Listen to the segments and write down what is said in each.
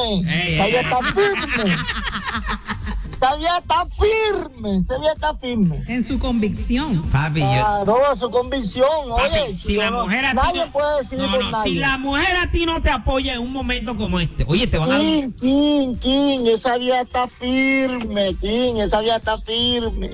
Esa vieja está firme. Esa vieja está firme. En su convicción. Papi, Claro, su convicción. papi, Oye, si la mujer a ti nadie puede decidir por nadie. si la mujer a ti no te apoya en un momento como este, oye, te van a... King, esa vieja está firme, esa vieja está firme.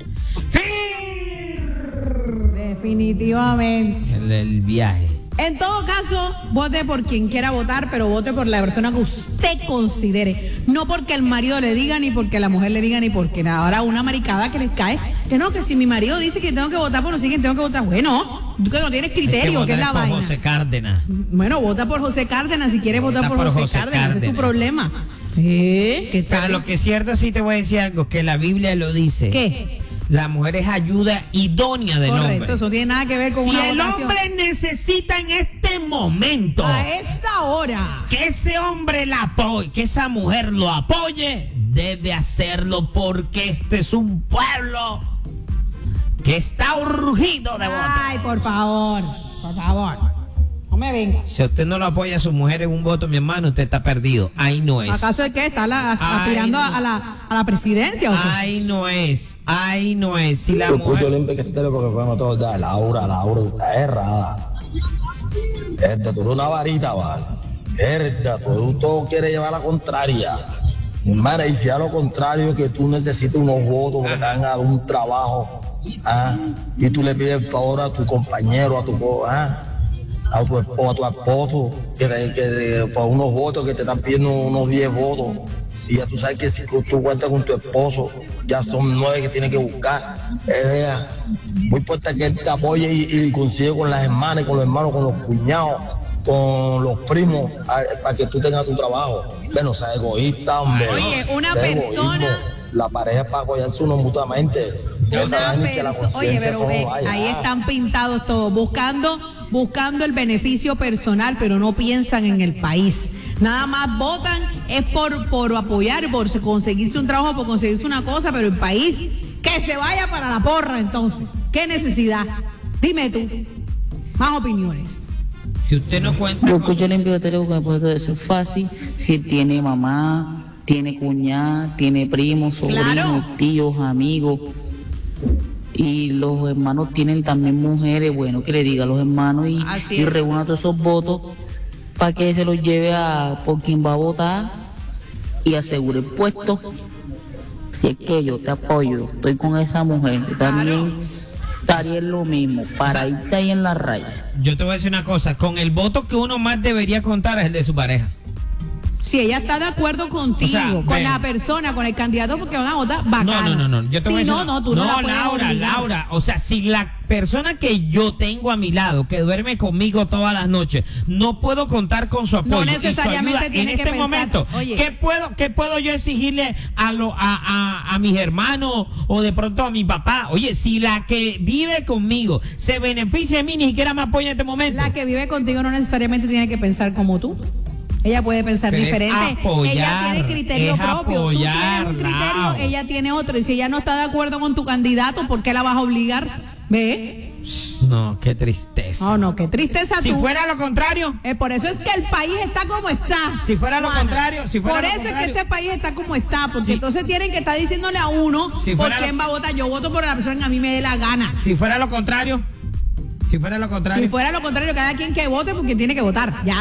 Definitivamente. El viaje. En todo caso, vote por quien quiera votar, pero vote por la persona que usted considere. No porque el marido le diga, ni porque la mujer le diga, ni porque nada. Ahora una maricada que les cae, que no, que si mi marido dice que tengo que votar por no sé quién tengo que votar. Bueno, tú que no tienes criterio, que es la vaina. José Cárdenas. Bueno, vota por José Cárdenas, si quieres votar por José Cárdenas, ese es tu problema. ¿Qué tal? Pero lo que es cierto, sí te voy a decir algo, que la Biblia lo dice. ¿Qué? La mujer es ayuda idónea del hombre. Correcto, eso no tiene nada que ver con si una el votación. hombre necesita en este momento A esta hora que ese hombre la apoye, que esa mujer lo apoye, debe hacerlo porque este es un pueblo que está urgido de votos. Ay, por favor. No me venga. Si usted no lo apoya a su mujer en un voto, mi hermano, usted está perdido. Ahí no es. ¿Acaso es que está aspirando a la presidencia o qué? Ahí no es. Si la Yo puto mujer... limpio que esté porque fuimos todos de Laura, tú estás errada. Tú eres una varita, vale. Tú todo quieres llevar la contraria. Hermana, y si a lo contrario que tú necesitas unos votos que te van a dar un trabajo, y tú le pides el favor a tu compañero, a tu esposo, que por unos votos que te están pidiendo unos 10 votos, y ya tú sabes que si tú cuentas con tu esposo, ya son 9 que tienes que buscar. Muy importa que él te apoye y consigue con las hermanas, con los hermanos, con los cuñados, con los primos, para que tú tengas tu trabajo. Bueno, sea egoísta, hombre. Oye, una persona... La pareja es para apoyarse uno mutuamente. Oye, pero ahí están pintados todos, buscando el beneficio personal, pero no piensan en el país. Nada más votan es por apoyar, por conseguirse un trabajo, por conseguirse una cosa, pero el país, que se vaya para la porra entonces. ¿Qué necesidad? Dime tú. Más opiniones. Si usted no cuenta... Yo escucho el envío porque todo eso es fácil. Si él tiene mamá, tiene cuñada, tiene primos, sobrinos, Claro. tíos, amigos. Y los hermanos tienen también mujeres, bueno, que le diga a los hermanos y reúna todos esos votos para que se los lleve a por quien va a votar y asegure el puesto. Si es que yo te apoyo, estoy con esa mujer, yo también estaría en lo mismo, para irte ahí en la raya. Yo te voy a decir una cosa, con el voto que uno más debería contar es el de su pareja. Si ella está de acuerdo contigo, O sea, con la persona, con el candidato, porque van a votar, bacana. No. Yo te voy a decir tú no la puedes obligar. Laura. O sea, si la persona que yo tengo a mi lado, que duerme conmigo todas las noches, no puedo contar con su apoyo. No necesariamente y su ayuda tiene en que este pensar, momento. oye. ¿Qué puedo yo exigirle a mis hermanos o de pronto a mi papá? Oye, si la que vive conmigo se beneficia de mí, ni siquiera me apoya en este momento. La que vive contigo no necesariamente tiene que pensar como tú. Ella puede pensar Pero diferente. Ella tiene criterio propio. Tú tienes un criterio, ella tiene otro. Y si ella no está de acuerdo con tu candidato, ¿por qué la vas a obligar? ¿Ve? No, qué tristeza. No, qué tristeza. Si tú. fuera lo contrario. Por eso es que el país está como está. Si fuera lo contrario, Por eso es que este país está como está, porque entonces tienen que estar diciéndole a uno por quién va a votar. Yo voto por la persona que a mí me dé la gana. Si fuera lo contrario. Si fuera lo contrario, cada quien que vote porque tiene que votar. Ya.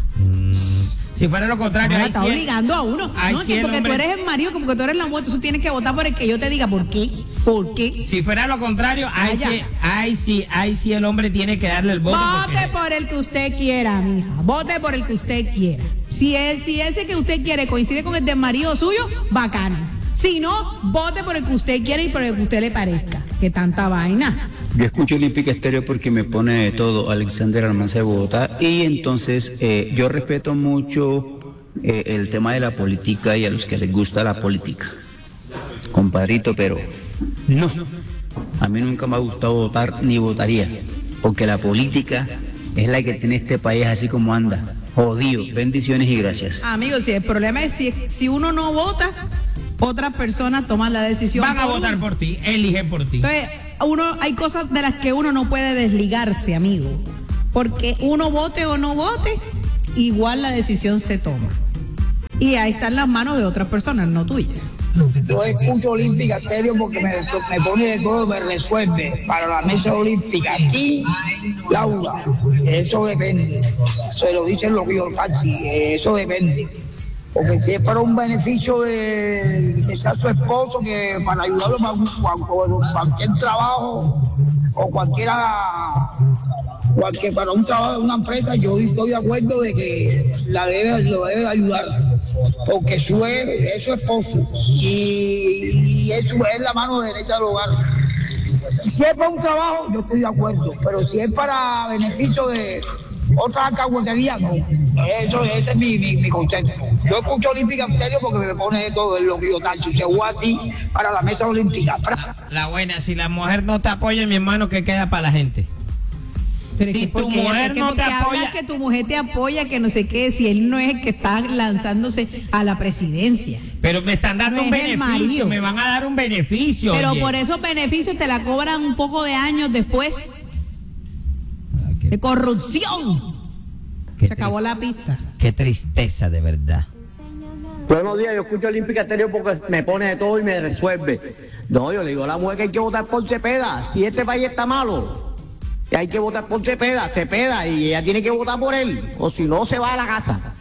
Si fuera lo contrario, ahí está obligando a uno. No, que porque tú eres el marido, como que tú eres la mujer, tú tienes que votar por el que yo te diga. ¿Por qué? ¿Por qué? Si fuera lo contrario, ahí sí el hombre tiene que darle el voto. Vote por el que usted quiera, mija. Vote por el que usted quiera. Si ese que usted quiere coincide con el del marido suyo, bacano. Si no, vote por el que usted quiera y por el que usted le parezca. Que tanta vaina. Yo escucho Olímpica Estéreo porque me pone de todo Alexander Almanza de Bogotá y entonces yo respeto mucho el tema de la política y a los que les gusta la política, compadrito, pero no, a mí nunca me ha gustado votar ni votaría, porque la política es la que tiene este país así como anda, jodido. Bendiciones y gracias. Amigos, si el problema es si uno no vota, otras personas toman la decisión. Van a votar por ti, eligen por ti. Entonces, hay cosas de las que uno no puede desligarse, amigo. Porque uno vote o no vote, igual la decisión se toma. Y ahí están las manos de otras personas, no tuyas. Yo escucho Olímpica Estéreo porque me pone de todo, me resuelve para la mesa olímpica. Aquí, Laura, eso depende. Se lo dicen los ríos taxi, eso depende. Porque si es para un beneficio de sea su esposo, que para ayudarlo para cualquier trabajo o para un trabajo de una empresa, yo estoy de acuerdo de que lo debe ayudar, porque eso es su esposo y eso es la mano derecha del hogar. Si es para un trabajo, yo estoy de acuerdo, pero si es para beneficio de otra alcahuetería, no. Ese es mi concepto. Yo escucho Olímpica Estéreo porque me pone de todo en los ríos Tacho. Se jugó así para la mesa olímpica. La buena, si la mujer no te apoya, mi hermano, ¿qué queda para la gente? Pero si tu mujer no te apoya, que tu mujer te apoya, que no sé qué, si él no es el que está lanzándose a la presidencia. Pero me están dando un beneficio, me van a dar un beneficio. Pero oye, por esos beneficios te la cobran un poco de años después. De corrupción. Se acabó la pista. Qué tristeza, de verdad. Buenos días, yo escucho Olímpica Estéreo porque me pone de todo y me resuelve. No, yo le digo a la mujer que hay que votar por Cepeda. Si este país está malo, hay que votar por Cepeda, y ella tiene que votar por él, o si no se va a la casa.